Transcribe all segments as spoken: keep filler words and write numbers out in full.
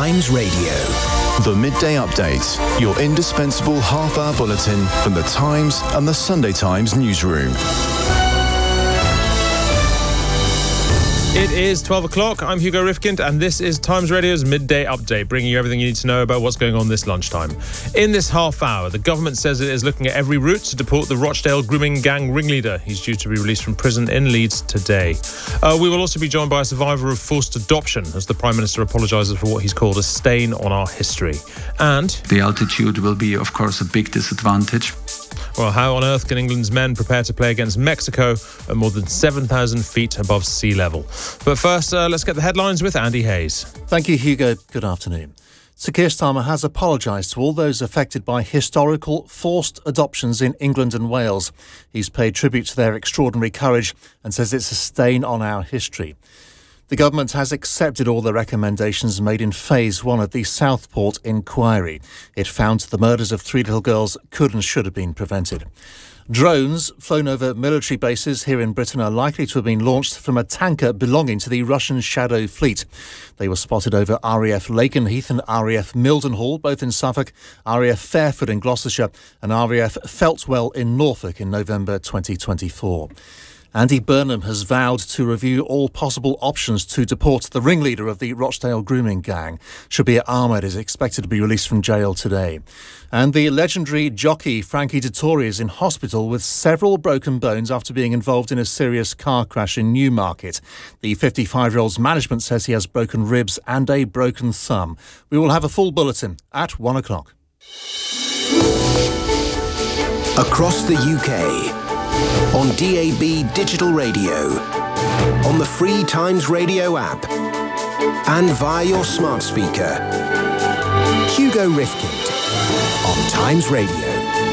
Times Radio. The Midday Update, your indispensable half-hour bulletin from the Times and the Sunday Times newsroom. It is twelve o'clock. I'm Hugo Rifkind, and this is Times Radio's Midday Update, bringing you everything you need to know about what's going on this lunchtime. In this half hour, the government says it is looking at every route to deport the Rochdale grooming gang ringleader. He's due to be released from prison in Leeds today. Uh, we will also be joined by a survivor of forced adoption as the Prime Minister apologises for what he's called a stain on our history. And the altitude will be, of course, a big disadvantage. Well, how on earth can England's men prepare to play against Mexico at more than seven thousand feet above sea level? But first, uh, let's get the headlines with Andy Hayes. Thank you, Hugo. Good afternoon. Sir Keir Starmer has apologised to all those affected by historical forced adoptions in England and Wales. He's paid tribute to their extraordinary courage and says it's a stain on our history. The government has accepted all the recommendations made in phase one of the Southport inquiry. It found the murders of three little girls could and should have been prevented. Drones flown over military bases here in Britain are likely to have been launched from a tanker belonging to the Russian Shadow Fleet. They were spotted over R A F Lakenheath and R A F Mildenhall, both in Suffolk, R A F Fairford in Gloucestershire and R A F Feltwell in Norfolk in November twenty twenty-four. Andy Burnham has vowed to review all possible options to deport the ringleader of the Rochdale grooming gang. Shabir Ahmed is expected to be released from jail today. And the legendary jockey Frankie Dettori is in hospital with several broken bones after being involved in a serious car crash in Newmarket. The fifty-five-year-old's management says he has broken ribs and a broken thumb. We will have a full bulletin at one o'clock. Across the U K. On D A B digital radio, on the free Times Radio app, and via your smart speaker. Hugo Rifkind on Times Radio.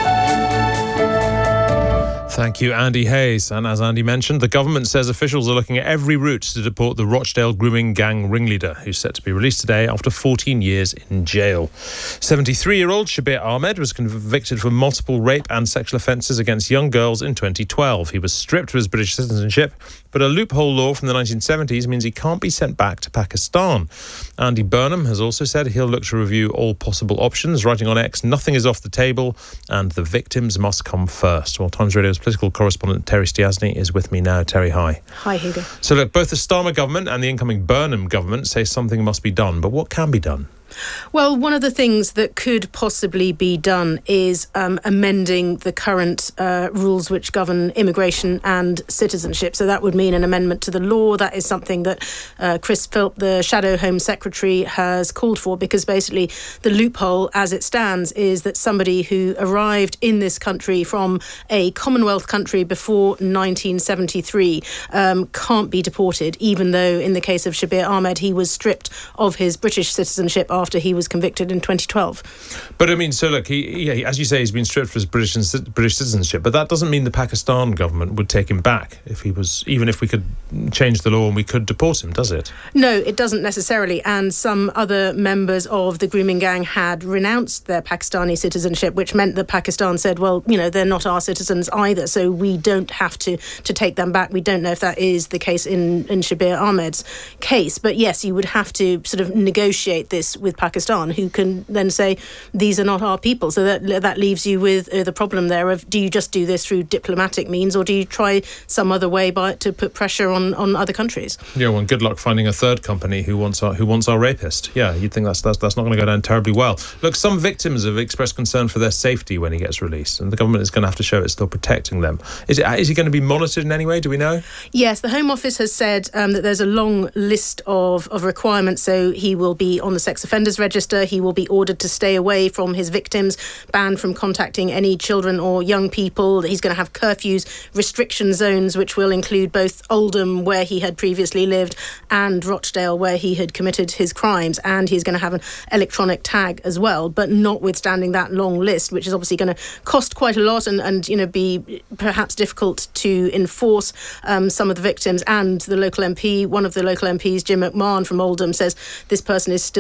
Thank you, Andy Hayes. And as Andy mentioned, the government says officials are looking at every route to deport the Rochdale grooming gang ringleader, who's set to be released today after fourteen years in jail. seventy-three-year-old Shabir Ahmed was convicted for multiple rape and sexual offences against young girls in twenty twelve. He was stripped of his British citizenship, but a loophole law from the nineteen seventies means he can't be sent back to Pakistan. Andy Burnham has also said he'll look to review all possible options, writing on X, nothing is off the table and the victims must come first. Well, Times Radio's political correspondent Terry Stiasny is with me now. Terry, hi. Hi, Hugo. So look, both the Starmer government and the incoming Burnham government say something must be done, but what can be done? Well, one of the things that could possibly be done is um, amending the current uh, rules which govern immigration and citizenship. So that would mean an amendment to the law. That is something that uh, Chris Philp, the Shadow Home Secretary, has called for, because basically the loophole as it stands is that somebody who arrived in this country from a Commonwealth country before nineteen seventy-three um, can't be deported, even though in the case of Shabir Ahmed, he was stripped of his British citizenship after he was convicted in twenty twelve. But I mean, so look, he, he as you say, he's been stripped of his British British citizenship, but that doesn't mean the Pakistan government would take him back if he was, even if we could change the law and we could deport him, does it? No, it doesn't necessarily. And some other members of the grooming gang had renounced their Pakistani citizenship, which meant that Pakistan said, well, you know, they're not our citizens either, so we don't have to to take them back. We don't know if that is the case in, in Shabir Ahmed's case. But yes, you would have to sort of negotiate this with Pakistan, who can then say these are not our people. So that that leaves you with uh, the problem there of, do you just do this through diplomatic means, or do you try some other way by to put pressure on, on other countries? Yeah, well, good luck finding a third company who wants our who wants our rapist. Yeah, you'd think that's that's, that's not going to go down terribly well. Look, some victims have expressed concern for their safety when he gets released, and the government is going to have to show it's still protecting them. Is it is he going to be monitored in any way? Do we know? Yes, the Home Office has said um, that there's a long list of of requirements. So he will be on the sex offenders register. He will be ordered to stay away from his victims, banned from contacting any children or young people. He's going to have curfews, restriction zones, which will include both Oldham, where he had previously lived, and Rochdale, where he had committed his crimes. And he's going to have an electronic tag as well. But notwithstanding that long list, which is obviously going to cost quite a lot and, and you know, be perhaps difficult to enforce, um, some of the victims and the local M P, one of the local M Ps, Jim McMahon from Oldham, says this person is still dangerous.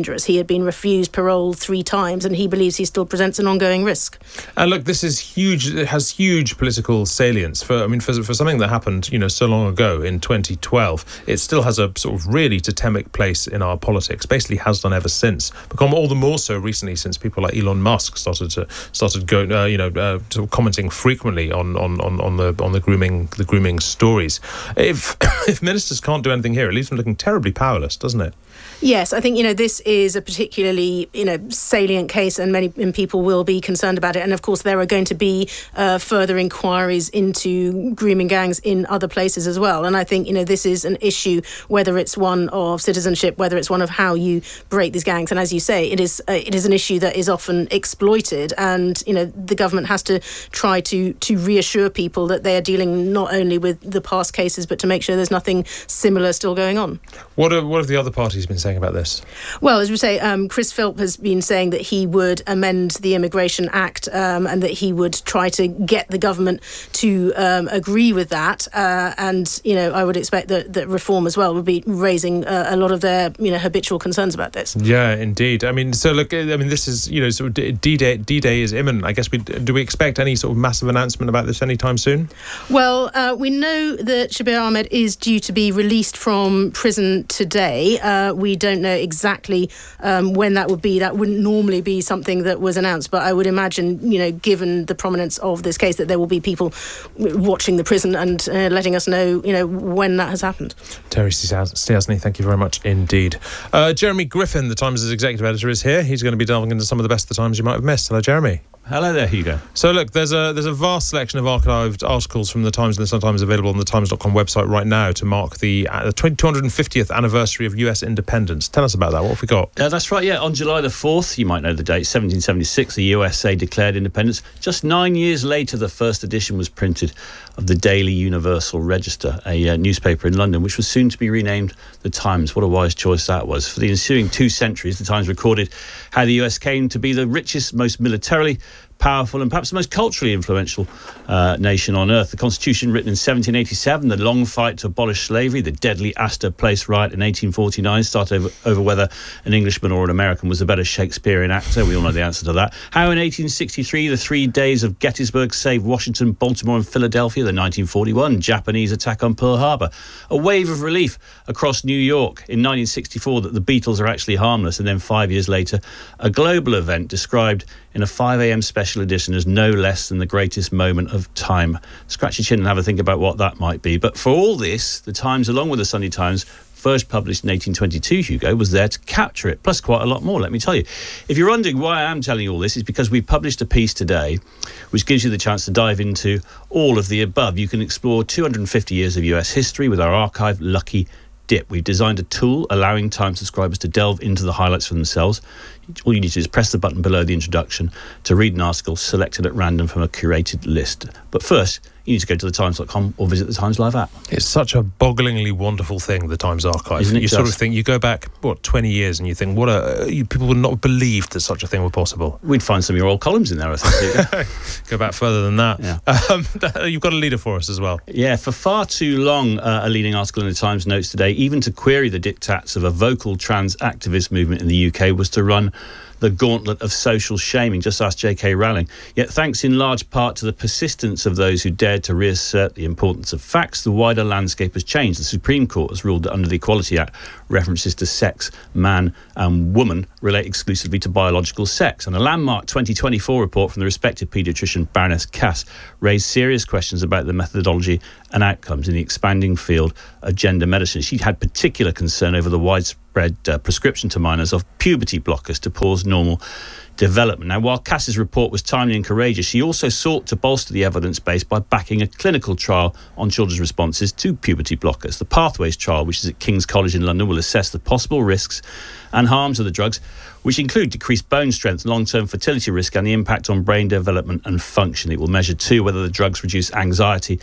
dangerous. He had been refused parole three times, and he believes he still presents an ongoing risk. And look, this is huge. It has huge political salience. For I mean, for, for something that happened, you know, so long ago in twenty twelve, it still has a sort of really totemic place in our politics. Basically, has done ever since. Become all the more so recently since people like Elon Musk started to started going, uh, you know, uh, sort of commenting frequently on, on, on, on the on the grooming the grooming stories. If if ministers can't do anything here, it leaves them looking terribly powerless, doesn't it? Yes, I think, you know, this is a particularly, you know, salient case, and many people will be concerned about it. And of course, there are going to be uh, further inquiries into grooming gangs in other places as well. And I think, you know, this is an issue, whether it's one of citizenship, whether it's one of how you break these gangs. And as you say, it is uh, it is an issue that is often exploited. And, you know, the government has to try to to reassure people that they are dealing not only with the past cases, but to make sure there's nothing similar still going on. What are, what have the other parties been saying about this? Well, as we say, um, Chris Philp has been saying that he would amend the Immigration Act um, and that he would try to get the government to um, agree with that. Uh, and, you know, I would expect that, that Reform as well would be raising uh, a lot of their, you know, habitual concerns about this. Yeah, indeed. I mean, so look, I mean, this is, you know, sort of D-Day, D-Day is imminent. I guess we do we expect any sort of massive announcement about this anytime soon? Well, uh, we know that Shabir Ahmed is due to be released from prison today. Uh, we don't know exactly um, when that would be. That wouldn't normally be something that was announced, but I would imagine, you know, given the prominence of this case, that there will be people watching the prison and uh, letting us know, you know, when that has happened. Terry Stiasny, thank you very much indeed. Uh, Jeremy Griffin, the Times' executive editor, is here. He's going to be delving into some of the best of the Times you might have missed. Hello, Jeremy. Hello there, Hugo. So look, there's a there's a vast selection of archived articles from the Times and the Sun-Times available on the times dot com website right now to mark the uh, two hundred fiftieth anniversary of U S independence. Tell us about that. What have we got? Uh, that's right, yeah. On July the fourth, you might know the date, seventeen seventy-six, the U S A declared independence. Just nine years later, the first edition was printed of the Daily Universal Register, a uh, newspaper in London, which was soon to be renamed The Times. What a wise choice that was. For the ensuing two centuries, the Times recorded how the U S came to be the richest, most militarily powerful and perhaps the most culturally influential uh, nation on earth. The Constitution, written in seventeen eighty-seven, the long fight to abolish slavery, the deadly Astor Place riot in eighteen forty-nine, started over, over whether an Englishman or an American was a better Shakespearean actor. We all know the answer to that. How in eighteen sixty-three, the three days of Gettysburg saved Washington, Baltimore and Philadelphia. The nineteen forty-one Japanese attack on Pearl Harbor. A wave of relief across New York in nineteen sixty-four that the Beatles are actually harmless. And then five years later, a global event described in a five a.m. special edition as no less than the greatest moment of time. Scratch your chin and have a think about what that might be. But for all this, the Times, along with the Sunday Times, first published in eighteen twenty-two, Hugo, was there to capture it, plus quite a lot more, let me tell you. If you're wondering why I am telling you all this, it's because we published a piece today which gives you the chance to dive into all of the above. You can explore two hundred fifty years of U S history with our archive, Lucky Dip. We've designed a tool allowing Times subscribers to delve into the highlights for themselves. All you need to do is press the button below the introduction to read an article selected at random from a curated list. But first, you need to go to the times dot com or visit the Times Live app. It's such a bogglingly wonderful thing, the Times archive. Isn't it you just? sort of think, you go back, what, twenty years, and you think, what a... You, people would not have believed that such a thing were possible. We'd find some of your old columns in there, I think. Go back further than that. Yeah. Um, you've got a leader for us as well. Yeah, for far too long, uh, a leading article in the Times notes today, even to query the diktats of a vocal trans activist movement in the U K was to run the gauntlet of social shaming. Just ask J K Rowling. Yet thanks in large part to the persistence of those who dared to reassert the importance of facts, the wider landscape has changed. The Supreme Court has ruled that under the Equality Act, references to sex, man and woman relate exclusively to biological sex. And a landmark twenty twenty-four report from the respected paediatrician Baroness Cass raised serious questions about the methodology and outcomes in the expanding field of gender medicine. She had particular concern over the widespread uh, prescription to minors of puberty blockers to pause normal development. Now, while Cass's report was timely and courageous, she also sought to bolster the evidence base by backing a clinical trial on children's responses to puberty blockers. The Pathways trial, which is at King's College in London, will assess the possible risks and harms of the drugs, which include decreased bone strength, long-term fertility risk and the impact on brain development and function. It will measure, too, whether the drugs reduce anxiety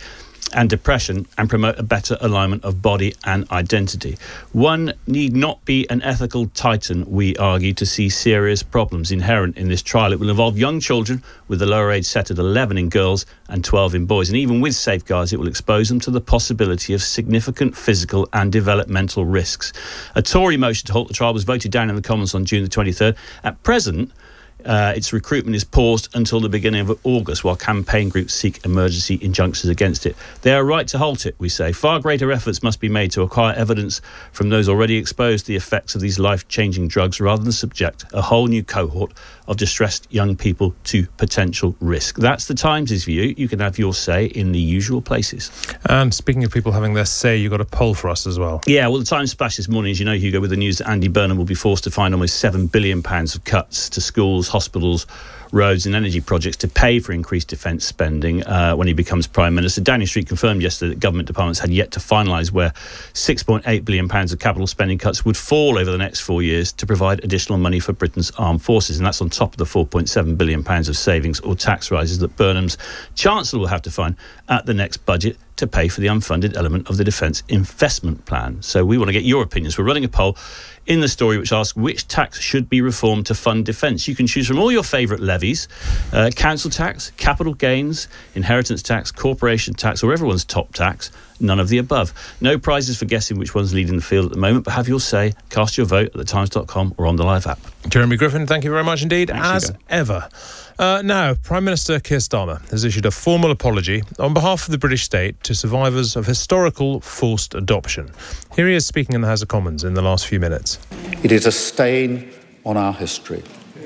and depression, and promote a better alignment of body and identity. One need not be an ethical titan, we argue, to see serious problems inherent in this trial. It will involve young children with the lower age set at eleven in girls and twelve in boys. And even with safeguards, it will expose them to the possibility of significant physical and developmental risks. A Tory motion to halt the trial was voted down in the Commons on June the twenty-third. At present, Uh, its recruitment is paused until the beginning of August while campaign groups seek emergency injunctions against it. They are right to halt it, we say. Far greater efforts must be made to acquire evidence from those already exposed to the effects of these life-changing drugs rather than subject a whole new cohort of distressed young people to potential risk. That's the Times' view. You can have your say in the usual places. And speaking of people having their say, you've got a poll for us as well. Yeah, well, the Times Splash this morning, as you know, Hugo, with the news that Andy Burnham will be forced to find almost seven billion pounds of cuts to schools, hospitals, roads and energy projects to pay for increased defence spending uh, when he becomes Prime Minister. Downing Street confirmed yesterday that government departments had yet to finalise where six point eight billion pounds of capital spending cuts would fall over the next four years to provide additional money for Britain's armed forces. And that's on top of the four point seven billion pounds of savings or tax rises that Burnham's Chancellor will have to find at the next budget to pay for the unfunded element of the Defence Investment Plan. So we want to get your opinions. We're running a poll in the story which asks which tax should be reformed to fund defence. You can choose from all your favourite levies: uh, council tax, capital gains, inheritance tax, corporation tax, or everyone's top tax. None of the above. No prizes for guessing which one's leading the field at the moment, but have your say. Cast your vote at the times dot com or on the Live app. Jeremy Griffin, thank you very much indeed, Thanks, as Hugo. ever. Uh, now, Prime Minister Keir Starmer has issued a formal apology on behalf of the British state to survivors of historical forced adoption. Here he is speaking in the House of Commons in the last few minutes. It is a stain on our history.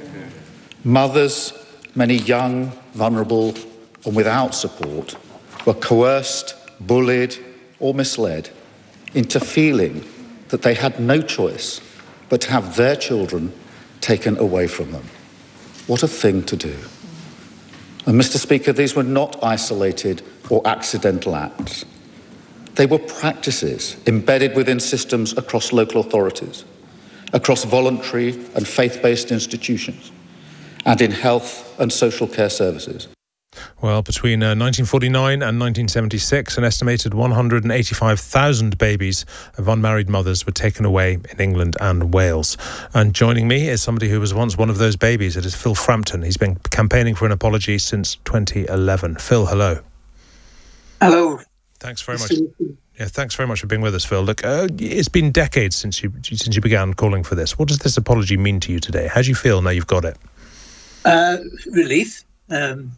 Mothers, many young, vulnerable and without support, were coerced, bullied or misled into feeling that they had no choice but to have their children taken away from them. What a thing to do. And Mister Speaker, these were not isolated or accidental acts. They were practices embedded within systems across local authorities, across voluntary and faith-based institutions, and in health and social care services. Well, between uh, nineteen forty-nine and nineteen seventy-six, an estimated one hundred eighty-five thousand babies of unmarried mothers were taken away in England and Wales. And joining me is somebody who was once one of those babies. It is Phil Frampton. He's been campaigning for an apology since twenty eleven. Phil, hello. Hello. Thanks very much. Yeah, thanks very much for being with us, Phil. Look, uh, it's been decades since you since you began calling for this. What does this apology mean to you today? How do you feel now you've got it? Uh, relief. Um,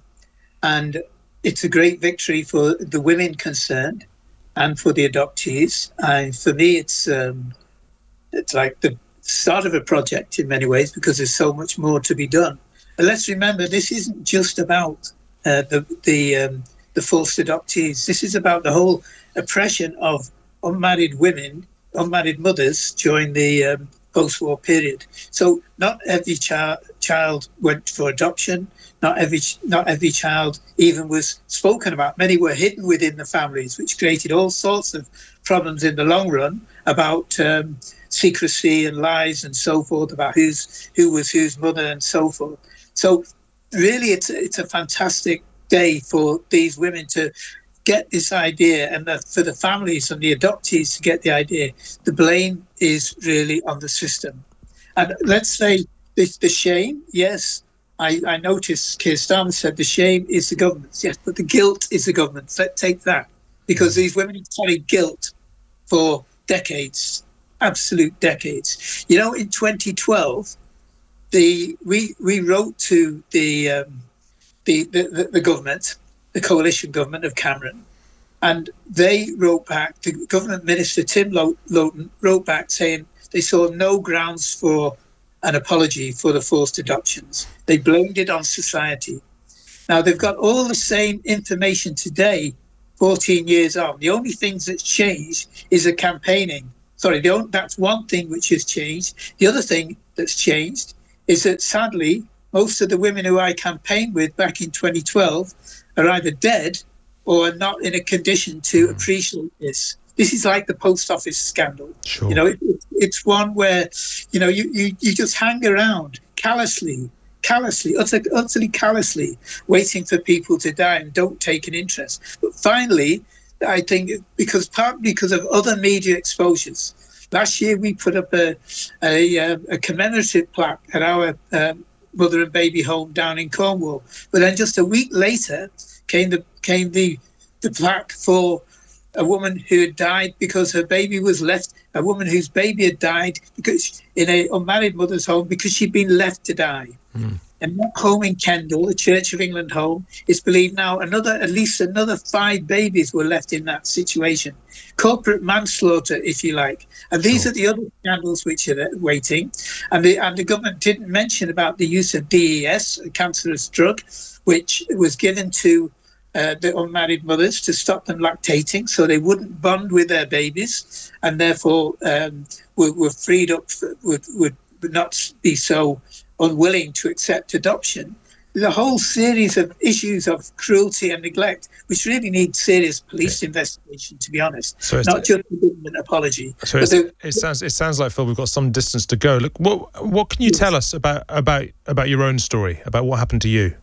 and it's a great victory for the women concerned and for the adoptees. And for me, it's um, it's like the start of a project in many ways, because there's so much more to be done. But let's remember, this isn't just about uh, the the um, the forced adoptees. This is about the whole oppression of unmarried women, unmarried mothers during the um, post-war period. So not every child child went for adoption. Not every not every child even was spoken about. Many were hidden within the families, which created all sorts of problems in the long run about um, secrecy and lies and so forth about who's who was whose mother and so forth. So really, it's it's a fantastic day for these women to get this idea, and the, for the families and the adoptees to get the idea. The blame is really on the system. And let's say the, the shame, yes, I, I noticed Keir Starmer said the shame is the government's, yes, but the guilt is the government's. Let's take that, because these women have carried guilt for decades, absolute decades. You know, in twenty twelve, the we we wrote to the um, the, the the government, the coalition government of Cameron, and they wrote back. The government minister Tim Loughton wrote back saying they saw no grounds for an apology for the forced adoptions. They blamed it on society. Now they've got all the same information today, fourteen years on. The only things that's changed is the campaigning. Sorry, the only, that's one thing which has changed. The other thing that's changed is that sadly, most of the women who I campaigned with back in twenty twelve are either dead or are not in a condition to appreciate this. This is like the post office scandal. Sure. You know, it, it, it's one where, you know, you, you, you just hang around callously, callously, utterly, utterly callously, waiting for people to die and don't take an interest. But finally, I think, because partly because of other media exposures. Last year we put up a a, a commemorative plaque at our um, mother and baby home down in Cornwall. But then just a week later came the came the the plaque for a woman who had died because her baby was left, a woman whose baby had died because in a unmarried mother's home because she'd been left to die. Mm. And that home in Kendal, the Church of England home, is believed now another, at least another five babies were left in that situation. Corporate manslaughter, if you like. And these sure. are the other scandals which are waiting. And the, and the government didn't mention about the use of D E S, a cancerous drug, which was given to uh, the unmarried mothers to stop them lactating so they wouldn't bond with their babies and therefore um, were, were freed up, for, would, would not be so unwilling to accept adoption. There's a whole series of issues of cruelty and neglect which really need serious police yeah. investigation, to be honest, so not just a government apology. So the, it sounds it sounds like, Phil, we've got some distance to go. Look, what what can you yes. tell us about about about your own story, about what happened to you?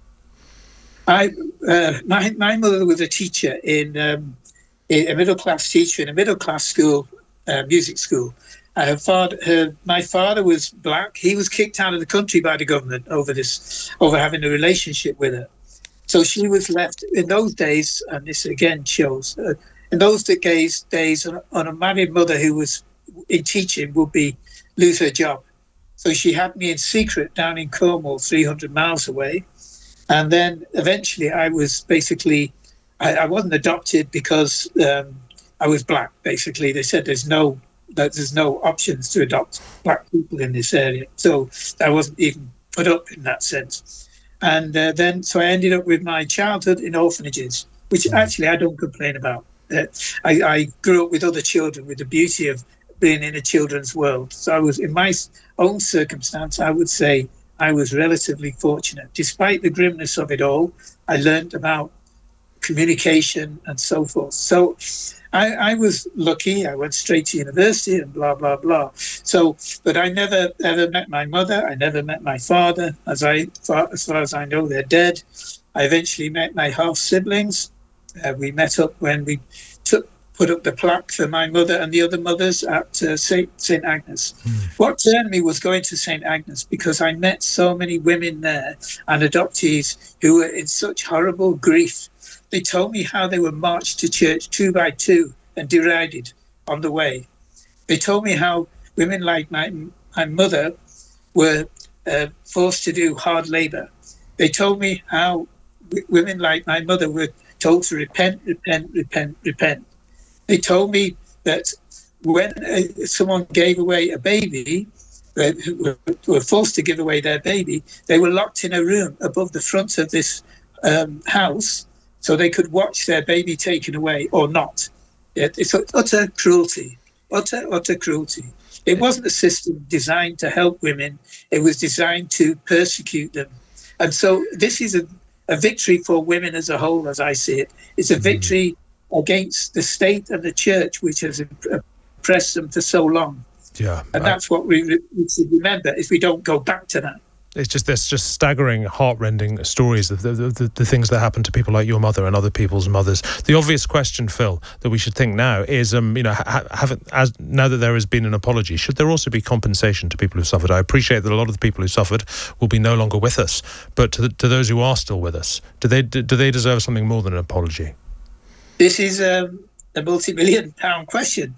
I uh, my my mother was a teacher in um, a middle class teacher in a middle class school, uh, music school. Her father, her, my father was black. He was kicked out of the country by the government over this, over having a relationship with her. So she was left in those days, and this again shows, uh, in those days, days, an, an unmarried mother who was in teaching would be lose her job. So she had me in secret down in Cornwall, three hundred miles away, and then eventually I was basically, I, I wasn't adopted because um, I was black. Basically, they said there's no. that there's no options to adopt black people in this area. So I wasn't even put up in that sense. And uh, then, so I ended up with my childhood in orphanages, which actually I don't complain about. Uh, I, I grew up with other children, with the beauty of being in a children's world. So I was, in my own circumstance, I would say I was relatively fortunate. Despite the grimness of it all, I learned about communication and so forth. So I, I was lucky. I went straight to university and blah, blah, blah. So, but I never, ever met my mother. I never met my father. As I, far, as far as I know, they're dead. I eventually met my half siblings. Uh, we met up when we took, put up the plaque for my mother and the other mothers at uh, Saint Saint Agnes. Mm. What turned me was going to Saint Agnes because I met so many women there and adoptees who were in such horrible grief. They told me how they were marched to church two by two and derided on the way. They told me how women like my, my mother were uh, forced to do hard labour. They told me how w- women like my mother were told to repent, repent, repent, repent. They told me that when uh, someone gave away a baby, uh, were, were forced to give away their baby, they were locked in a room above the front of this um, house, so they could watch their baby taken away or not. It's utter cruelty, utter, utter cruelty. It wasn't a system designed to help women. It was designed to persecute them. And so this is a, a victory for women as a whole, as I see it. It's a victory against the state and the church, which has oppressed them for so long. Yeah, and I, that's what we need to remember, if we don't go back to that. It's just there's just staggering, heartrending stories of the, the, the, the things that happen to people like your mother and other people's mothers. The obvious question, Phil, that we should think now is, um, you know, ha- have as now that there has been an apology, should there also be compensation to people who suffered? I appreciate that a lot of the people who suffered will be no longer with us, but to, the, to those who are still with us, do they do they deserve something more than an apology? This is um, a multi-million pound question.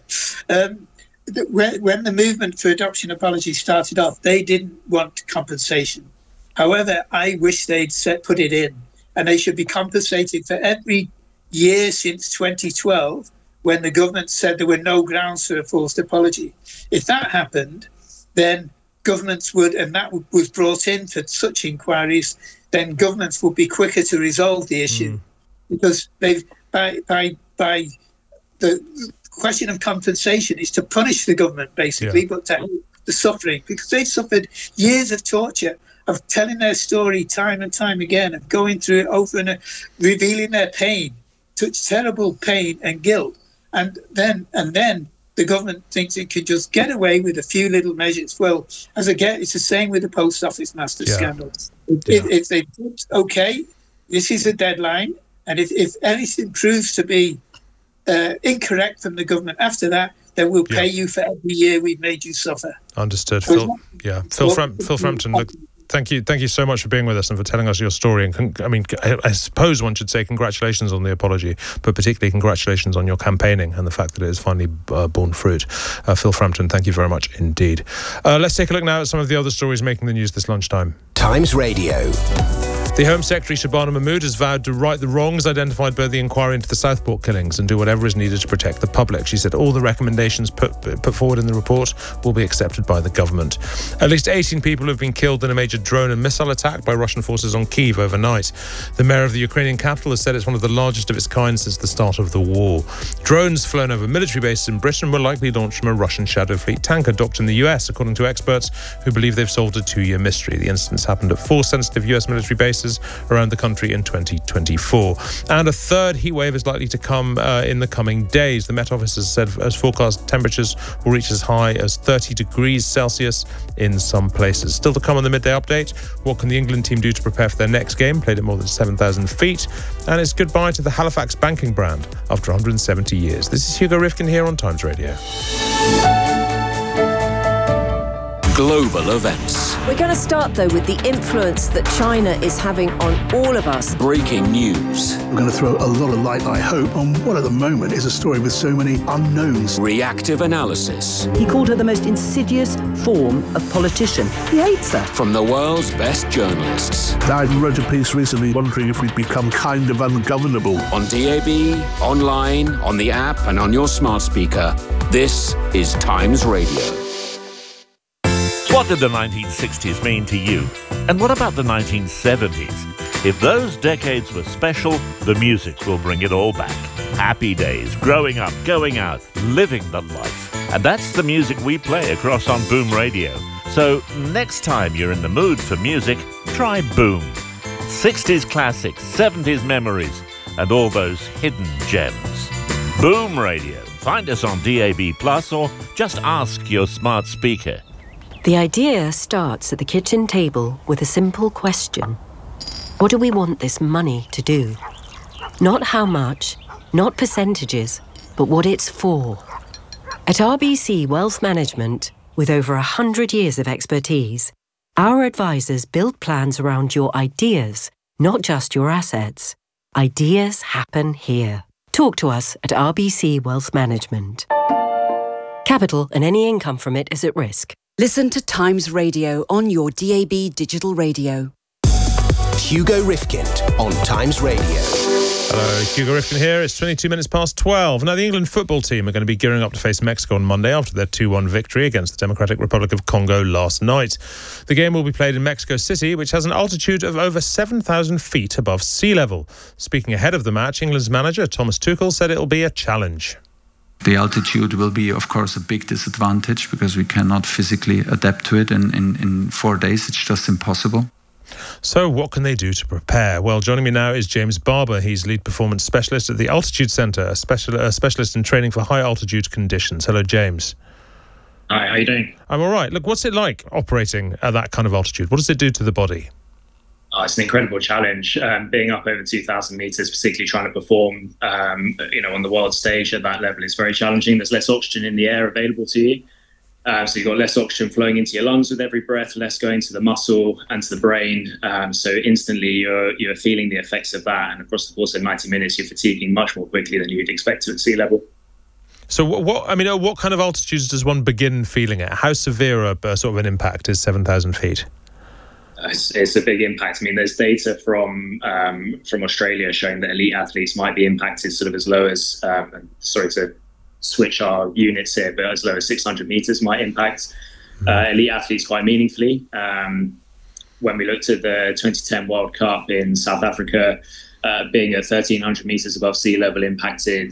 um, When, when the movement for adoption apology started off, they didn't want compensation. However, I wish they'd set, put it in, and they should be compensated for every year since twenty twelve, when the government said there were no grounds for a forced apology. If that happened, then governments would, and that was brought in for such inquiries, then governments would be quicker to resolve the issue, mm. because they've by by by the question of compensation is to punish the government, basically, yeah. but to help the suffering, because they've suffered years of torture, of telling their story time and time again, of going through it over and uh, revealing their pain, such terrible pain and guilt. And then and then the government thinks it could just get away with a few little measures. Well, as again, it's the same with the post office master yeah. scandal. If, yeah. if they put, okay, this is a deadline, and if, if anything proves to be uh, incorrect from the government after that, then we'll pay yeah. you for every year we've made you suffer. Understood. Phil, yeah, Phil, Fram- Phil Frampton, look, thank you thank you so much for being with us and for telling us your story. And con- I mean, I, I suppose one should say congratulations on the apology, but particularly congratulations on your campaigning and the fact that it has finally uh, borne fruit. Uh, Phil Frampton, thank you very much indeed. Uh, let's take a look now at some of the other stories making the news this lunchtime. Times Radio. The Home Secretary Shabana Mahmood has vowed to right the wrongs identified by the inquiry into the Southport killings and do whatever is needed to protect the public. She said all the recommendations put, put forward in the report will be accepted by the government. At least eighteen people have been killed in a major drone and missile attack by Russian forces on Kyiv overnight. The mayor of the Ukrainian capital has said it's one of the largest of its kind since the start of the war. Drones flown over military bases in Britain were likely launched from a Russian Shadow Fleet tanker docked in the U S, according to experts who believe they've solved a two-year mystery. The incidents happened at four sensitive U S military bases around the country in twenty twenty-four. And a third heatwave is likely to come uh, in the coming days. The Met Office has said as forecast temperatures will reach as high as thirty degrees Celsius in some places. Still to come on the midday update, what can the England team do to prepare for their next game, played at more than seven thousand feet? And it's goodbye to the Halifax banking brand after one hundred seventy years. This is Hugo Rifkin here on Times Radio. Global events. We're going to start, though, with the influence that China is having on all of us. Breaking news. We're going to throw a lot of light, I hope, on what at the moment is a story with so many unknowns. Reactive analysis. He called her the most insidious form of politician. He hates her. From the world's best journalists. I wrote a piece recently wondering if we'd become kind of ungovernable. On D A B, online, on the app, and on your smart speaker. This is Times Radio. What did the nineteen sixties mean to you? And what about the nineteen seventies? If those decades were special, the music will bring it all back. Happy days, growing up, going out, living the life. And that's the music we play across on Boom Radio. So next time you're in the mood for music, try Boom. sixties classics, seventies memories, and all those hidden gems. Boom Radio. Find us on D A B plus, or just ask your smart speaker. The idea starts at the kitchen table with a simple question. What do we want this money to do? Not how much, not percentages, but what it's for. At R B C Wealth Management, with over one hundred years of expertise, our advisors build plans around your ideas, not just your assets. Ideas happen here. Talk to us at R B C Wealth Management. Capital and any income from it is at risk. Listen to Times Radio on your D A B digital radio. Hugo Rifkin on Times Radio. Hello, Hugo Rifkin here. It's twenty-two minutes past twelve. Now, the England football team are going to be gearing up to face Mexico on Monday after their two one victory against the Democratic Republic of Congo last night. The game will be played in Mexico City, which has an altitude of over seven thousand feet above sea level. Speaking ahead of the match, England's manager, Thomas Tuchel, said it'll be a challenge. The altitude will be, of course, a big disadvantage because we cannot physically adapt to it in, in, in four days. It's just impossible. So what can they do to prepare? Well, joining me now is James Barber. He's lead performance specialist at the Altitude Centre, a, special, a specialist in training for high altitude conditions. Hello, James. Hi, how are you doing? I'm all right. Look, what's it like operating at that kind of altitude? What does it do to the body? Oh, it's an incredible challenge. Um, being up over two thousand metres, particularly trying to perform, um, you know, on the world stage at that level is very challenging. There's less oxygen in the air available to you. Uh, so you've got less oxygen flowing into your lungs with every breath, less going to the muscle and to the brain. Um, so instantly you're you're feeling the effects of that. And across the course of ninety minutes, you're fatiguing much more quickly than you'd expect to at sea level. So what, what I mean, what kind of altitudes does one begin feeling at? How severe a, a sort of an impact is seven thousand feet? It's, it's a big impact. I mean, there's data from um, from Australia showing that elite athletes might be impacted sort of as low as, um, sorry to switch our units here, but as low as six hundred metres might impact uh, elite athletes quite meaningfully. Um, when we looked at the twenty ten World Cup in South Africa, uh, being at thirteen hundred metres above sea level impacted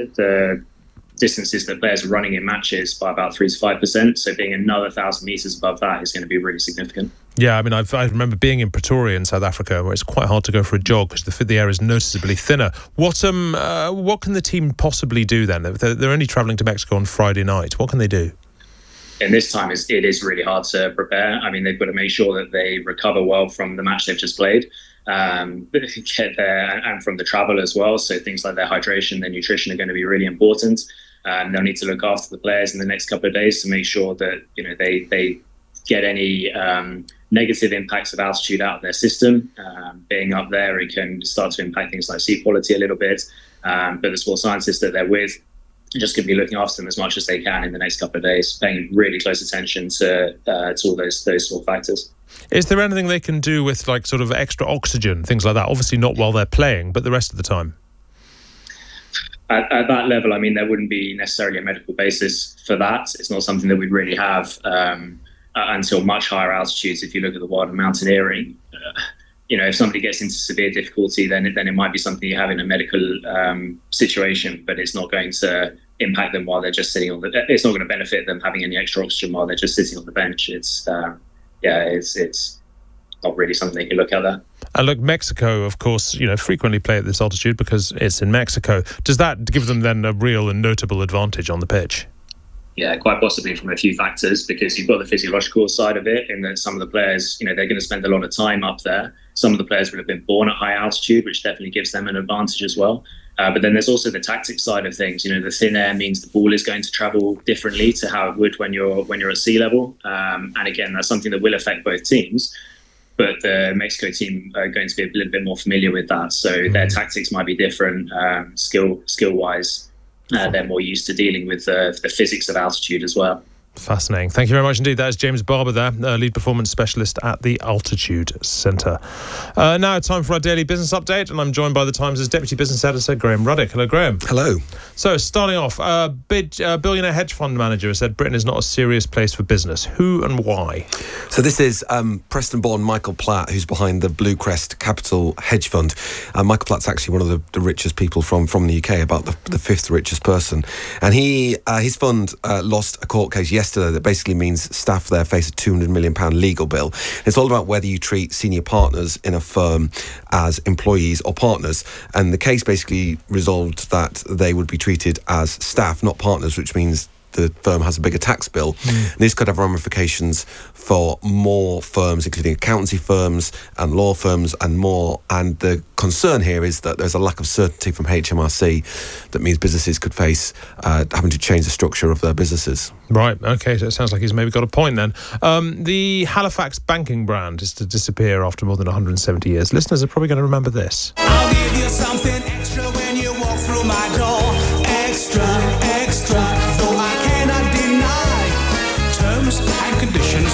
the distances that players are running in matches by about three to five percent. So being another thousand metres above that is going to be really significant. Yeah, I mean, I've, I remember being in Pretoria in South Africa, where it's quite hard to go for a jog because the, the air is noticeably thinner. What um, uh, what can the team possibly do then? They're, they're only travelling to Mexico on Friday night. What can they do? In this time, it is really hard to prepare. I mean, they've got to make sure that they recover well from the match they've just played. um, get there, and from the travel as well. So things like their hydration, their nutrition are going to be really important. Um, they'll need to look after the players in the next couple of days to make sure that you know they they get any um, negative impacts of altitude out of their system. Um, being up there, it can start to impact things like sea quality a little bit. Um, but the sports scientists that they're with just going to be looking after them as much as they can in the next couple of days, paying really close attention to uh, to all those those sort of factors. Is there anything they can do with like sort of extra oxygen, things like that? Obviously not while they're playing, but the rest of the time. At, at that level, I mean, there wouldn't be necessarily a medical basis for that. It's not something that we'd really have um, uh, until much higher altitudes. If you look at the wild mountaineering, uh, you know, if somebody gets into severe difficulty, then it, then it might be something you have in a medical um, situation, but it's not going to impact them while they're just sitting on the. It's not going to benefit them having any extra oxygen while they're just sitting on the bench. It's uh, yeah, it's it's not really something they can look at there. And look, Mexico, of course, you know, frequently play at this altitude because it's in Mexico. Does that give them then a real and notable advantage on the pitch? Yeah, quite possibly from a few factors, because you've got the physiological side of it in that some of the players, you know, they're going to spend a lot of time up there. Some of the players will have been born at high altitude, which definitely gives them an advantage as well. Uh, but then there's also the tactics side of things. You know, the thin air means the ball is going to travel differently to how it would when you're when you're at sea level. Um, and again, that's something that will affect both teams. But the Mexico team are going to be a little bit more familiar with that. So mm-hmm. their tactics might be different, um, skill skill-wise. Uh, they're more used to dealing with uh, the physics of altitude as well. Fascinating. Thank you very much indeed. That is James Barber there, uh, lead performance specialist at the Altitude Centre. Uh, now time for our daily business update, and I'm joined by the Times' deputy business editor, Graham Ruddick. Hello, Graham. Hello. So, starting off, uh, big, uh, billionaire hedge fund manager has said Britain is not a serious place for business. Who and why? So this is um, Preston-born Michael Platt, who's behind the Bluecrest Capital hedge fund. Uh, Michael Platt's actually one of the, the richest people from, from the U K, about the, the fifth richest person. And he uh, his fund uh, lost a court case yesterday that basically means staff there face a two hundred million pounds legal bill. It's all about whether you treat senior partners in a firm as employees or partners. And the case basically resolved that they would be treated as staff, not partners, which means the firm has a bigger tax bill. Mm. And this could have ramifications for more firms, including accountancy firms and law firms and more. And the concern here is that there's a lack of certainty from H M R C that means businesses could face uh, having to change the structure of their businesses. Right, OK, so it sounds like he's maybe got a point then. Um, the Halifax banking brand is to disappear after more than one hundred seventy years. Listeners are probably going to remember this. I'll give you something extra when you walk through my door. Extra, extra, though I cannot deny. Terms and conditions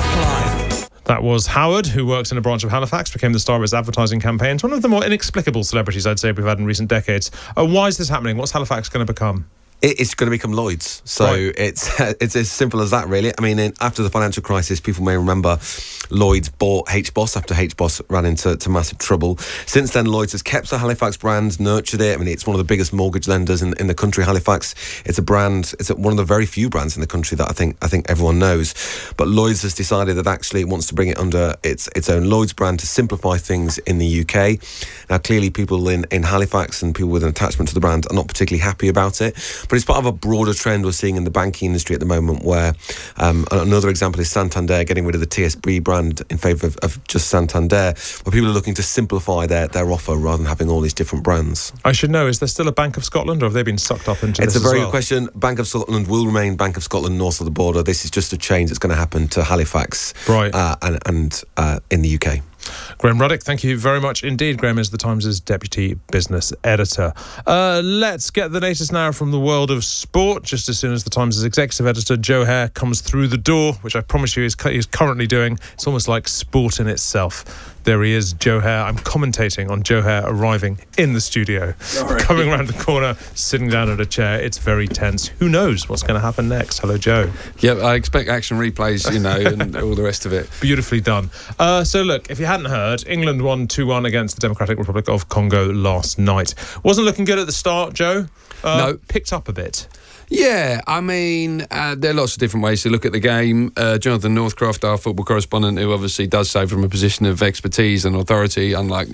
apply. That was Howard, who works in a branch of Halifax, became the star of its advertising campaigns. One of the more inexplicable celebrities, I'd say, we've had in recent decades. Uh, why is this happening? What's Halifax going to become? It's going to become Lloyd's. So right. it's uh, it's as simple as that, really. I mean, in, after the financial crisis, people may remember Lloyd's bought H B O S after H B O S ran into to massive trouble. Since then, Lloyd's has kept the Halifax brand, nurtured it. I mean, it's one of the biggest mortgage lenders in, in the country, Halifax. It's a brand, it's one of the very few brands in the country that I think I think everyone knows. But Lloyd's has decided that actually it wants to bring it under its its own Lloyd's brand to simplify things in the U K. Now, clearly, people in, in Halifax and people with an attachment to the brand are not particularly happy about it. But it's part of a broader trend we're seeing in the banking industry at the moment, where um, another example is Santander getting rid of the T S B brand in favour of, of just Santander, where people are looking to simplify their, their offer rather than having all these different brands. I should know, is there still a Bank of Scotland, or have they been sucked up into it's this It's a very as well? good question. Bank of Scotland will remain Bank of Scotland north of the border. This is just a change that's going to happen to Halifax right. uh, and, and uh, in the U K. Graham Ruddick, thank you very much indeed. Graham is the Times' deputy business editor. Uh, let's get the latest now from the world of sport. Just as soon as the Times' executive editor, Joe Hare, comes through the door, which I promise you is he's currently doing. It's almost like sport in itself. There he is, Joe Hare. I'm commentating on Joe Hare arriving in the studio, right. coming around the corner, sitting down at a chair. It's very tense. Who knows what's going to happen next? Hello, Joe. Yeah, I expect action replays, you know, and all the rest of it. Beautifully done. Uh, so, look, if you hadn't heard, England won two one against the Democratic Republic of Congo last night. Wasn't looking good at the start, Joe. Uh, no. Picked up a bit. Yeah, I mean, uh, there are lots of different ways to look at the game. Uh, Jonathan Northcroft, our football correspondent, who obviously does so from a position of expertise and authority, unlike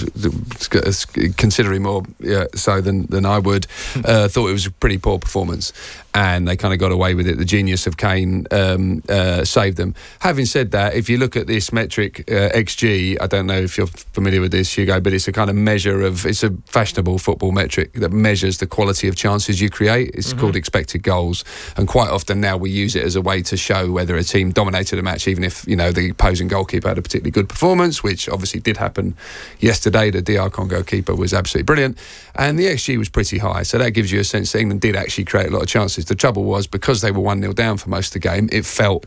considering more yeah, so than, than I would, uh, thought it was a pretty poor performance. And they kind of got away with it. The genius of Kane um, uh, saved them. Having said that, if you look at this metric, uh, X G, I don't know if you're familiar with this, Hugo, but it's a kind of measure of, it's a fashionable football metric that measures the quality of chances you create. It's mm-hmm. called expected goals. And quite often now we use it as a way to show whether a team dominated a match, even if, you know, the opposing goalkeeper had a particularly good performance, which obviously did happen yesterday. The D R Congo keeper was absolutely brilliant. And the X G was pretty high. So that gives you a sense that England did actually create a lot of chances. The trouble was, because they were one nil down for most of the game, it felt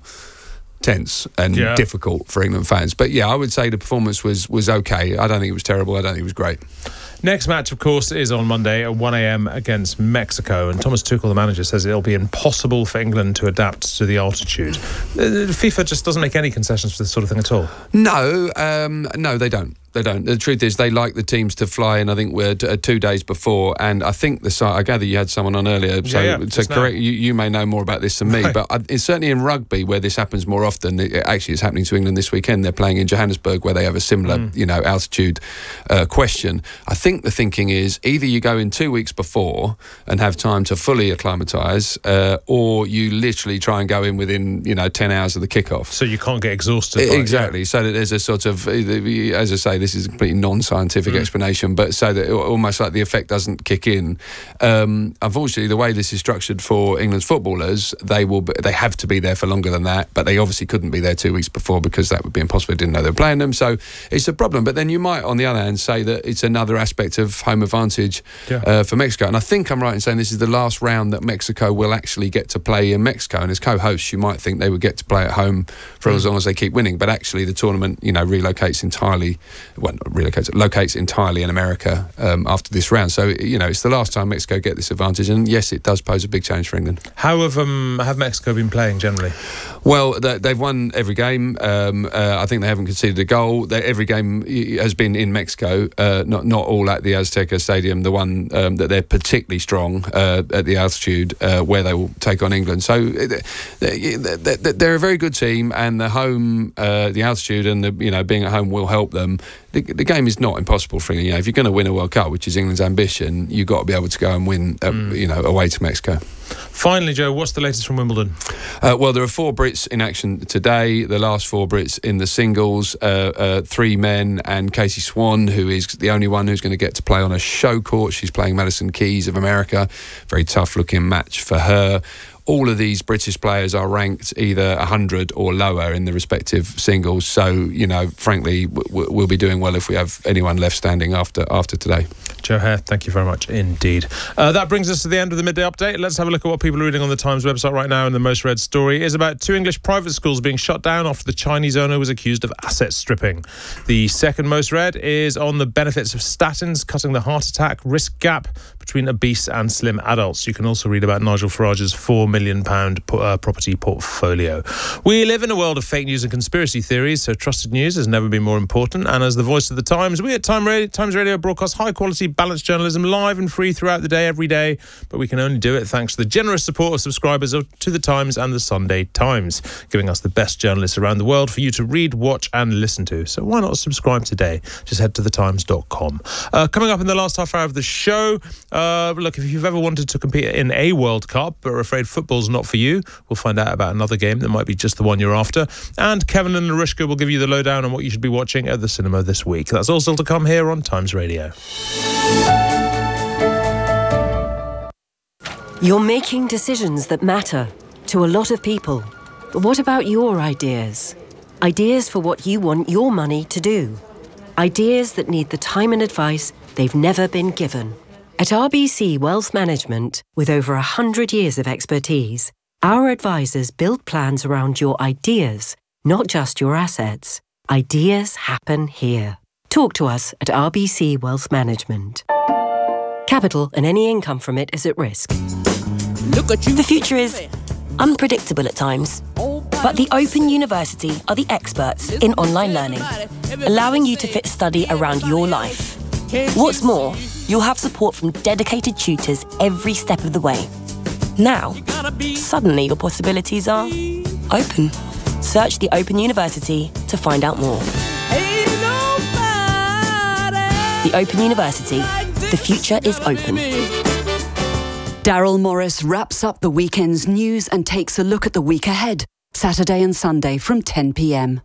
tense and yeah. difficult for England fans. But yeah, I would say the performance was was okay. I don't think it was terrible. I don't think it was great. Next match, of course, is on Monday at one a.m. against Mexico. And Thomas Tuchel, the manager, says it'll be impossible for England to adapt to the altitude. FIFA just doesn't make any concessions for this sort of thing at all. No, um, no, they don't. They don't. The truth is, they like the teams to fly in. I think we're t- uh, two days before, and I think the site. I gather you had someone on earlier, so, yeah, yeah, so correct. You, you may know more about this than me, but I, it's certainly in rugby where this happens more often. It, actually, it's happening to England this weekend. They're playing in Johannesburg, where they have a similar, mm. you know, altitude uh, question. I think the thinking is either you go in two weeks before and have time to fully acclimatise, uh, or you literally try and go in within, you know, ten hours of the kickoff. So you can't get exhausted. It, exactly. Yeah. So that there's a sort of, as I say, this is a completely non-scientific mm. explanation, but so that it, almost like the effect doesn't kick in. Um, unfortunately, the way this is structured for England's footballers, they will be, they have to be there for longer than that, but they obviously couldn't be there two weeks before because that would be impossible. They didn't know they were playing them, so it's a problem. But then you might, on the other hand, say that it's another aspect of home advantage yeah. uh, for Mexico. And I think I'm right in saying this is the last round that Mexico will actually get to play in Mexico. And as co-hosts, you might think they would get to play at home for mm. as long as they keep winning. But actually, the tournament, you know, relocates entirely. Well, not relocates, locates entirely in America um, after this round. So, you know, it's the last time Mexico get this advantage. And yes, it does pose a big challenge for England. How have um, have Mexico been playing generally? Well, they, they've won every game. Um, uh, I think they haven't conceded a goal. They, every game has been in Mexico, uh, not not all at the Azteca Stadium. The one um, that they're particularly strong uh, at the altitude, uh, where they will take on England. So they're, they're a very good team, and the home, uh, the altitude, and the you know being at home will help them. The, the game is not impossible for England. You know, if you're going to win a World Cup, which is England's ambition, you've got to be able to go and win, uh, mm. you know, away to Mexico. Finally, Joe, what's the latest from Wimbledon? Uh, well, there are four Brits in action today. The last four Brits in the singles, uh, uh, three men, and Casey Swan, who is the only one who's going to get to play on a show court. She's playing Madison Keys of America. Very tough-looking match for her. All of these British players are ranked either one hundred or lower in the respective singles. So, you know, frankly, w- we'll be doing well if we have anyone left standing after after today. Joe Hare, thank you very much indeed. Uh, that brings us to the end of the midday update. Let's have a look at what people are reading on the Times website right now. And the most read story is about two English private schools being shut down after the Chinese owner was accused of asset stripping. The second most read is on the benefits of statins cutting the heart attack risk gap between obese and slim adults. You can also read about Nigel Farage's four million pounds uh, property portfolio. We live in a world of fake news and conspiracy theories, so trusted news has never been more important. And as the voice of the Times, we at Time Radio, Times Radio broadcast high-quality, balanced journalism live and free throughout the day, every day. But we can only do it thanks to the generous support of subscribers to the Times and the Sunday Times, giving us the best journalists around the world for you to read, watch and listen to. So why not subscribe today? Just head to the times dot com. Uh, coming up in the last half hour of the show, uh, look, if you've ever wanted to compete in a World Cup but are afraid football's not for you, we'll find out about another game that might be just the one you're after. And Kevin and Narishka will give you the lowdown on what you should be watching at the cinema this week. That's all still to come here on Times Radio. You're making decisions that matter to a lot of people. But what about your ideas? Ideas for what you want your money to do. Ideas that need the time and advice they've never been given. At R B C Wealth Management, with over one hundred years of expertise, our advisors build plans around your ideas, not just your assets. Ideas happen here. Talk to us at R B C Wealth Management. Capital and any income from it is at risk. Look at you. The future is unpredictable at times, but the Open University are the experts in online learning, allowing you to fit study around your life. What's more, you'll have support from dedicated tutors every step of the way. Now, suddenly your possibilities are open. Search the Open University to find out more. The Open University. The future is open. Daryl Morris wraps up the weekend's news and takes a look at the week ahead. Saturday and Sunday from ten p m.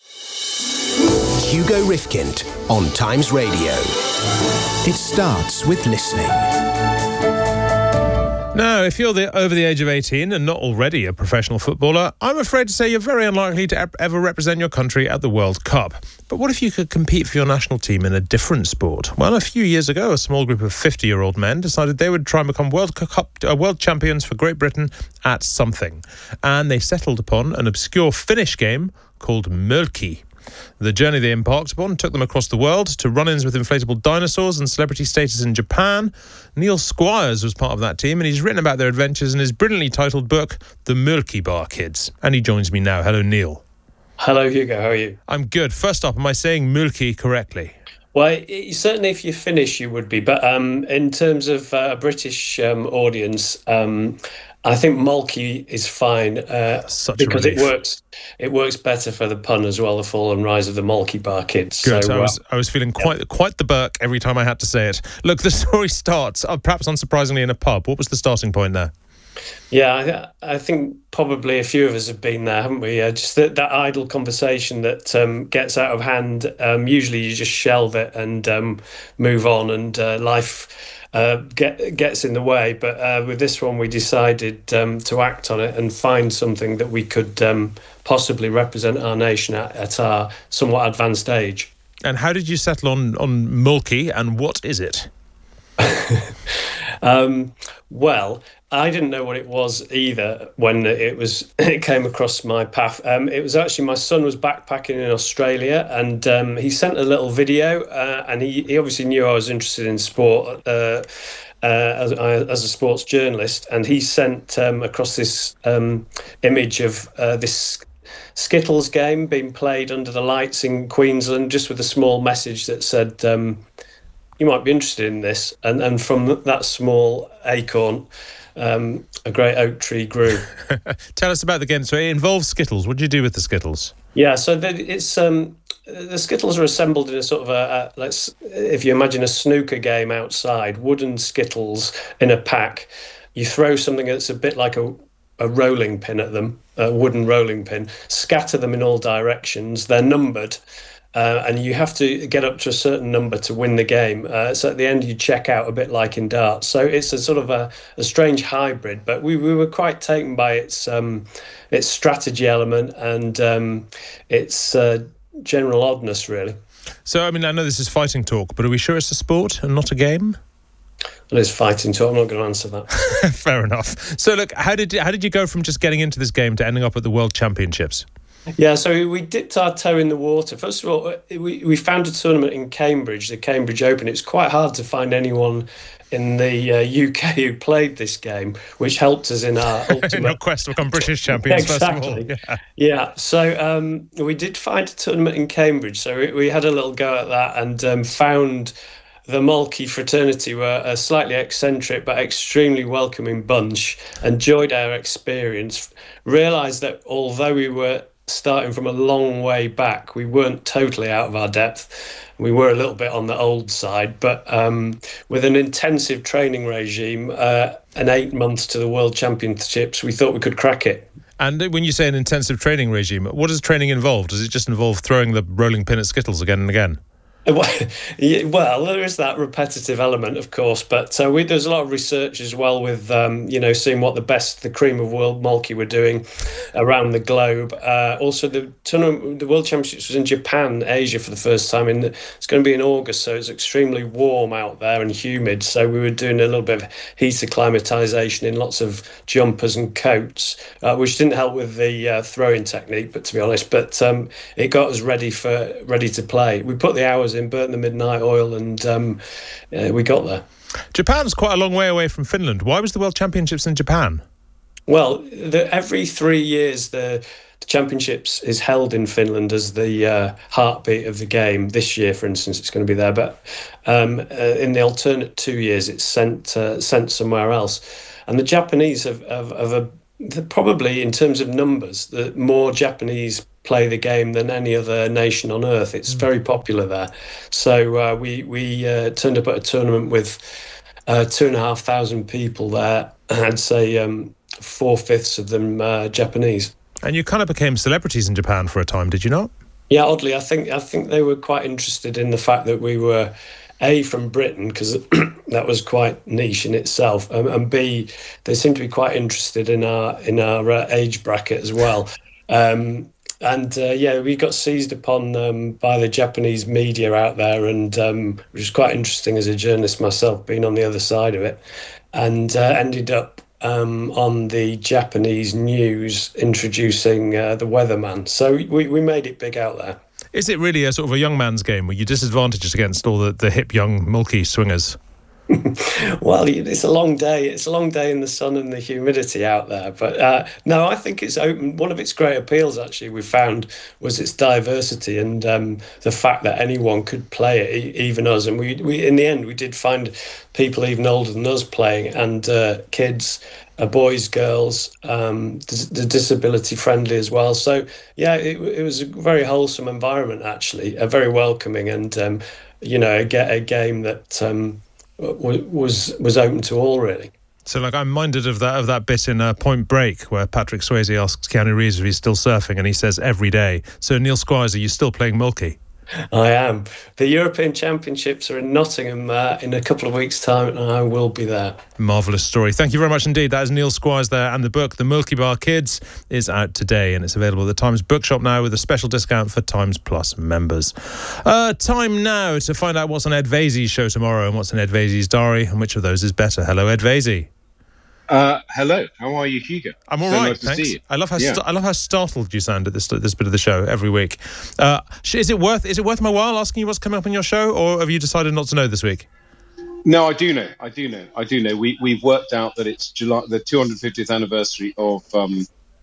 Hugo Rifkind on Times Radio. It starts with listening. Now, if you're the, over the age of eighteen and not already a professional footballer, I'm afraid to say you're very unlikely to ever represent your country at the World Cup. But what if you could compete for your national team in a different sport? Well, a few years ago, a small group of fifty-year-old men decided they would try and become World Cup uh, world champions for Great Britain at something. And they settled upon an obscure Finnish game called Mölkki. The journey they embarked upon took them across the world to run-ins with inflatable dinosaurs and celebrity status in Japan. Neil Squires was part of that team, and he's written about their adventures in his brilliantly titled book, The Mölkki Bar Kids. And he joins me now. Hello, Neil. Hello, Hugo. How are you? I'm good. First up, am I saying Mölkki correctly? Well, it, certainly if you're Finnish, you would be. But um, in terms of uh, a British um, audience, um, I think Mölkki is fine uh, because it works. It works better for the pun as well. The fall and rise of the Mölkki Bar Kids. Good. So, I was uh, I was feeling quite yeah. quite the Burke every time I had to say it. Look, the story starts, uh, perhaps unsurprisingly, in a pub. What was the starting point there? Yeah, I, I think probably a few of us have been there, haven't we? Uh, just that, that idle conversation that um, gets out of hand. Um, usually, you just shelve it and um, move on, and uh, life uh, get, gets in the way. But uh, with this one, we decided um, to act on it and find something that we could um, possibly represent our nation at, at our somewhat advanced age. And how did you settle on on Mölkki, and what is it? um, well, I didn't know what it was either when it was it came across my path. Um, it was actually my son was backpacking in Australia, and um, he sent a little video, uh, and he, he obviously knew I was interested in sport uh, uh, as, as a sports journalist, and he sent um, across this um, image of uh, this Skittles game being played under the lights in Queensland, just with a small message that said, um, you might be interested in this. And, and from that small acorn, um, a great oak tree grew. Tell us about the game. So it involves Skittles. What do you do with the Skittles? Yeah, so the, it's um, the Skittles are assembled in a sort of a, a, let's, if you imagine a snooker game outside, wooden Skittles in a pack. You throw something that's a bit like a a rolling pin at them, a wooden rolling pin, scatter them in all directions. They're numbered, uh, and you have to get up to a certain number to win the game. Uh, so at the end, you check out, a bit like in darts. So it's a sort of a, a strange hybrid, but we, we were quite taken by its um, its strategy element and um, its uh, general oddness, really. So, I mean, I know this is fighting talk, but are we sure it's a sport and not a game? Well, it's fighting talk. I'm not going to answer that. Fair enough. So, look, how did you, how did you go from just getting into this game to ending up at the World Championships? Yeah, so we dipped our toe in the water. First of all, we, we found a tournament in Cambridge, the Cambridge Open. It's quite hard to find anyone in the uh, U K who played this game, which helped us in our ultimate... in our quest to become British champions, exactly. first of all. Yeah, yeah. So um, we did find a tournament in Cambridge, so we, we had a little go at that and um, found... The Mölkki fraternity were a slightly eccentric but extremely welcoming bunch, enjoyed our experience, realised that although we were starting from a long way back, we weren't totally out of our depth. We were a little bit on the old side, but um, with an intensive training regime uh, and eight months to the World Championships, we thought we could crack it. And when you say an intensive training regime, what does training involve? Does it just involve throwing the rolling pin at Skittles again and again? Well, there is that repetitive element, of course, but uh, we, there's a lot of research as well with, um, you know, seeing what the best, the cream of world Mölkki were doing around the globe. Uh, also, the tournament, the World Championships was in Japan, Asia for the first time. In the, it's going to be in August, so it's extremely warm out there and humid. So we were doing a little bit of heat acclimatization in lots of jumpers and coats, uh, which didn't help with the uh, throwing technique, but to be honest, but um, it got us ready for ready to play. We put the hours in, burnt the midnight oil, and um, uh, we got there. Japan's quite a long way away from Finland. Why was the World Championships in Japan? Well, the, every three years the, the Championships is held in Finland as the uh, heartbeat of the game. This year, for instance, it's going to be there, but um, uh, in the alternate two years, it's sent uh, sent somewhere else. and the Japanese have, have, have a, probably in terms of numbers, the more Japanese play the game than any other nation on earth. It's mm. very popular there. So uh, we we uh, turned up at a tournament with uh, two and a half thousand people there. I'd say um, four fifths of them uh, Japanese. And you kind of became celebrities in Japan for a time, did you not? Yeah, oddly, I think I think they were quite interested in the fact that we were A, from Britain, because that was quite niche in itself, um, and B, they seemed to be quite interested in our in our uh, age bracket as well. Um, and uh, yeah, we got seized upon um, by the Japanese media out there, and um, which was quite interesting as a journalist myself, being on the other side of it, and uh, ended up um, on the Japanese news introducing uh, the weatherman. So we, we made it big out there. Is it really a sort of a young man's game? Were you disadvantaged against all the, the hip young milky swingers? Well, it's a long day. It's a long day in the sun and the humidity out there. But uh, no, I think it's open. One of its great appeals, actually, we found was its diversity and um, the fact that anyone could play it, even us. And we, we, in the end, we did find people even older than us playing, and uh, kids, uh, boys, girls, um, the disability friendly as well. So yeah, it, it was a very wholesome environment, actually, a very welcoming, and um, you know, a, a game that. Um, was was open to all, really. So, like, I'm minded of that of that bit in uh, Point Break where Patrick Swayze asks Keanu Reeves if he's still surfing, and he says every day. So, Neil Squires, are you still playing Milky? I am. The European Championships are in Nottingham uh, in a couple of weeks' time, and I will be there. Marvellous story. Thank you very much indeed. That is Neil Squires there, and the book, The Milky Bar Kids, is out today, and it's available at the Times Bookshop now with a special discount for Times Plus members. Uh, time now to find out what's on Ed Vaizey's show tomorrow and what's in Ed Vaizey's diary, and which of those is better. Hello, Ed Vaizey. Uh, hello, how are you, Hugo? I'm all so right, nice thanks. To see you. I love how yeah. st- I love how startled you sound at this this bit of the show every week. Uh, is it worth is it worth my while asking you what's coming up on your show, or have you decided not to know this week? No, I do know. I do know. I do know. We we've worked out that it's July, the two hundred fiftieth anniversary of um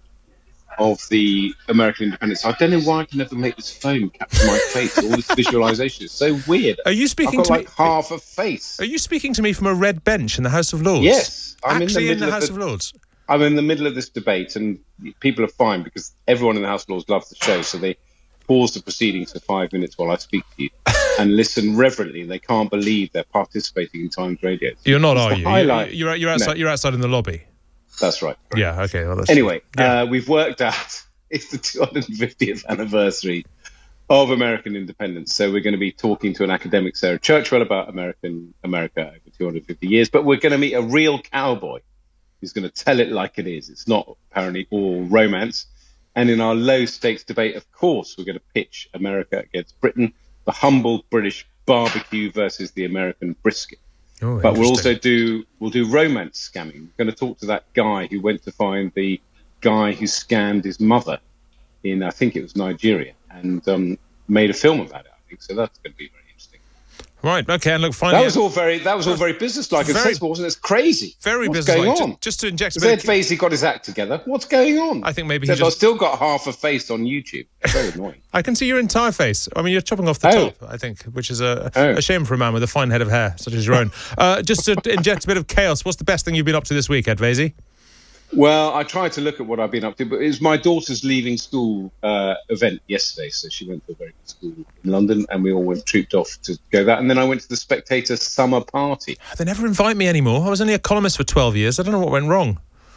of the American independence. I don't know why I can never make this phone capture my face. All this visualization is so weird. Are you speaking I've got to like me? half a face. Are you speaking to me from a red bench in the House of Lords? Yes, I'm actually in the, in the House of, the, of Lords. I'm in the middle of this debate, and people are fine because everyone in the House of Lords loves the show, so they pause the proceedings for five minutes while I speak to you and listen reverently. They can't believe they're participating in Times Radio. You're not, it's are you? Highlight. You're, you're outside. No. You're outside in the lobby. That's right. Correct. Yeah. Okay. Well, that's anyway, yeah. uh, we've worked out it's the two hundred fiftieth anniversary of American independence. So we're going to be talking to an academic, Sarah Churchwell, about American America over two hundred fifty years. But we're going to meet a real cowboy who's going to tell it like it is. It's not apparently all romance. And in our low-stakes debate, of course, we're going to pitch America against Britain, the humble British barbecue versus the American brisket. Oh, but we'll also do we'll do romance scamming. We're going to talk to that guy who went to find the guy who scammed his mother in, I think it was Nigeria, and um, made a film about it, I think. So that's going to be very interesting. Right, okay, and look, finally... That was all very, that was all very businesslike and sensible, wasn't it? It's crazy. Very What's businesslike. going on? Just to inject... Has Ed Vaizey got his act together? What's going on? I think maybe he he just... I've still got half a face on YouTube. Very annoying. I can see your entire face. I mean, you're chopping off the oh. top, I think, which is a, oh. a shame for a man with a fine head of hair, such as your own. Uh, just to inject a bit of chaos, what's the best thing you've been up to this week, Ed Vaizey? Well, I tried to look at what I've been up to, but it was my daughter's leaving school uh, event yesterday. So she went to a very good school in London, and we all went trooped off to go that. And then I went to the Spectator summer party. They never invite me anymore. I was only a columnist for twelve years. I don't know what went wrong.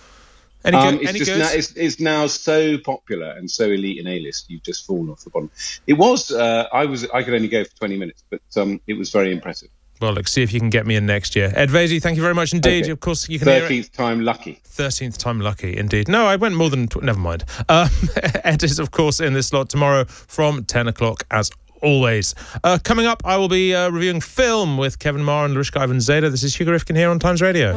Any, um, go- it's any just goes? now, it's, it's now so popular and so elite and A-list, you've just fallen off the bottom. It was, uh, I was, I could only go for twenty minutes, but um, it was very impressive. Well, look, see if you can get me in next year. Ed Vaizey, thank you very much indeed. Okay. Of course, you can thirteenth hear it. time lucky. thirteenth time lucky, indeed. No, I went more than... Tw- never mind. Um, Ed is, of course, in this slot tomorrow from ten o'clock, as always. Uh, coming up, I will be uh, reviewing film with Kevin Marr and Lariska Ivan-Zeta. This is Hugo Rifkin here on Times Radio.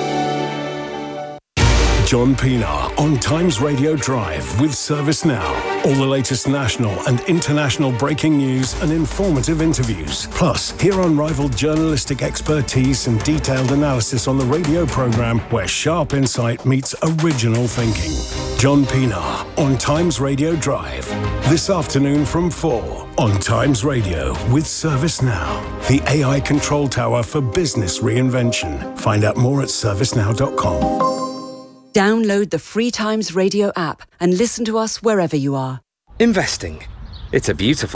John Pienaar on Times Radio Drive with ServiceNow. All the latest national and international breaking news and informative interviews. Plus, hear unrivaled journalistic expertise and detailed analysis on the radio programme where sharp insight meets original thinking. John Pienaar on Times Radio Drive. This afternoon from four on Times Radio with ServiceNow, the A I control tower for business reinvention. Find out more at service now dot com. Download the free Times Radio app and listen to us wherever you are. Investing. It's a beautiful